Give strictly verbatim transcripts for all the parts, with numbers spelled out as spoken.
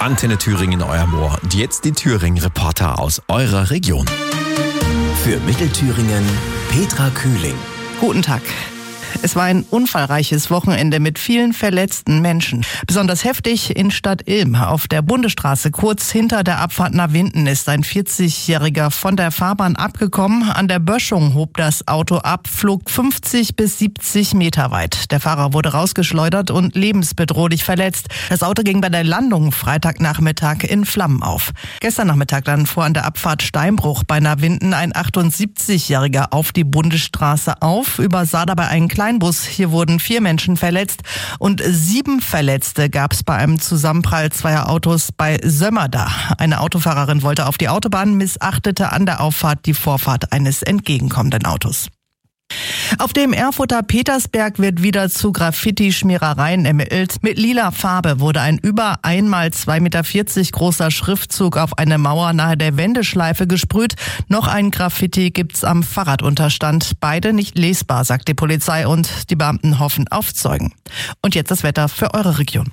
Antenne Thüringen in eurem Ohr. Und jetzt die Thüringen-Reporter aus eurer Region. Für Mittelthüringen Petra Kühling. Guten Tag. Es war ein unfallreiches Wochenende mit vielen verletzten Menschen. Besonders heftig in Stadt Ilm. Auf der Bundesstraße kurz hinter der Abfahrt nach Winden ist ein vierzigjähriger von der Fahrbahn abgekommen. An der Böschung hob das Auto ab, flog fünfzig bis siebzig Meter weit. Der Fahrer wurde rausgeschleudert und lebensbedrohlich verletzt. Das Auto ging bei der Landung Freitagnachmittag in Flammen auf. Gestern Nachmittag dann fuhr an der Abfahrt Steinbruch bei Winden ein achtundsiebzigjähriger auf die Bundesstraße auf, übersah dabei einen kleinen Kleinbus. Hier wurden vier Menschen verletzt und sieben Verletzte gab es bei einem Zusammenprall zweier Autos bei Sömmerda. Eine Autofahrerin wollte auf die Autobahn, missachtete an der Auffahrt die Vorfahrt eines entgegenkommenden Autos. Auf dem Erfurter Petersberg wird wieder zu Graffiti-Schmierereien ermittelt. Mit lila Farbe wurde ein über einmal zwei Meter vierzig großer Schriftzug auf eine Mauer nahe der Wendeschleife gesprüht. Noch ein Graffiti gibt's am Fahrradunterstand. Beide nicht lesbar, sagt die Polizei, und die Beamten hoffen auf Zeugen. Und jetzt das Wetter für eure Region.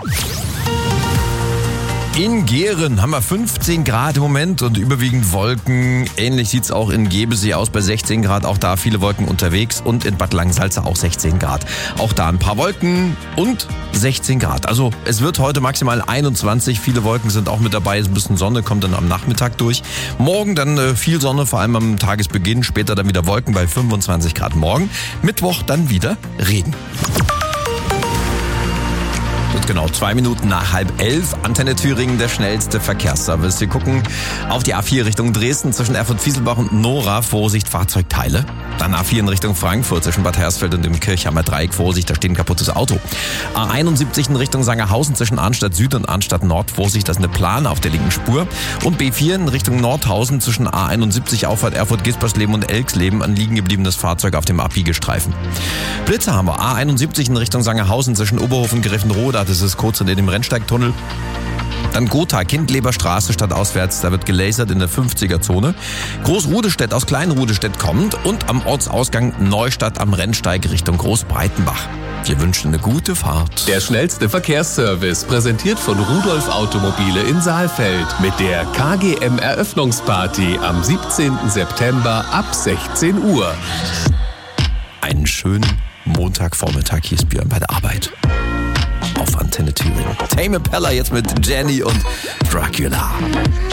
In Gehren haben wir fünfzehn Grad im Moment und überwiegend Wolken. Ähnlich sieht's auch in Gebesee aus bei sechzehn Grad. Auch da viele Wolken unterwegs. Und in Bad Langensalza auch sechzehn Grad. Auch da ein paar Wolken und sechzehn Grad. Also es wird heute maximal einundzwanzig. Viele Wolken sind auch mit dabei. Ein bisschen Sonne kommt dann am Nachmittag durch. Morgen dann äh, viel Sonne, vor allem am Tagesbeginn. Später dann wieder Wolken bei fünfundzwanzig Grad morgen. Mittwoch dann wieder Regen. Genau, zwei Minuten nach halb elf. Antenne Thüringen, der schnellste Verkehrsservice. Wir gucken auf die A vier Richtung Dresden zwischen Erfurt-Fieselbach und Nora. Vorsicht, Fahrzeugteile. Dann A vier in Richtung Frankfurt zwischen Bad Hersfeld und dem Kirchheimer Dreieck. Vorsicht, da steht ein kaputtes Auto. A einundsiebzig in Richtung Sangerhausen zwischen Arnstadt Süd und Arnstadt Nord. Vorsicht, das ist eine Plane auf der linken Spur. Und B vier in Richtung Nordhausen zwischen A einundsiebzig, Auffahrt Erfurt, Gispersleben und Elksleben. Ein liegen gebliebenes Fahrzeug auf dem Abbiegestreifen. Blitzer haben wir. A einundsiebzig in Richtung Sangerhausen zwischen Oberhof und Griffenroda. Das ist kurz hinter dem Rennsteigtunnel. Dann Gotha, Kindleberstraße stadtauswärts, da wird gelasert in der fünfziger-Zone. Großrudestedt aus Kleinrudestedt kommt und am Ortsausgang Neustadt am Rennsteig Richtung Großbreitenbach. Wir wünschen eine gute Fahrt. Der schnellste Verkehrsservice, präsentiert von Rudolf Automobile in Saalfeld mit der K G M Eröffnungsparty am siebzehnten September ab sechzehn Uhr. Einen schönen Montagvormittag, hier ist Björn bei der Arbeit. Auf Antenne Thüringen. Tame Impala jetzt mit Jenny und Dracula.